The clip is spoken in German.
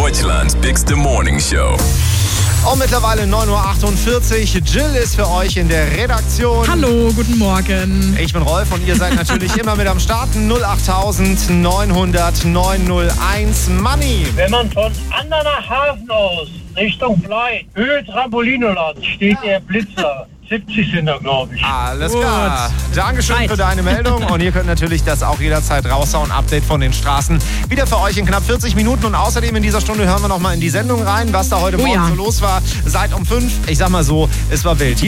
Deutschlands bigste Morning Show. Und mittlerweile 9.48 Uhr. Jill ist für euch in der Redaktion. Hallo, guten Morgen. Ich bin Rolf und ihr seid natürlich immer mit am Start. 08900 901 Money. Wenn man von Andernahaven aus Richtung Blei, Höhe Trampolinoland, steht der Blitzer. 70 sind da, glaube ich. Alles Gut. klar. Dankeschön Zeit. für deine Meldung. Und ihr könnt natürlich das auch jederzeit raushauen. Update von den Straßen. Wieder für euch in knapp 40 Minuten. Und außerdem in dieser Stunde hören wir noch mal in die Sendung rein, was da heute Morgen so los war. Seit um 5. Ich sag mal so, es war wild.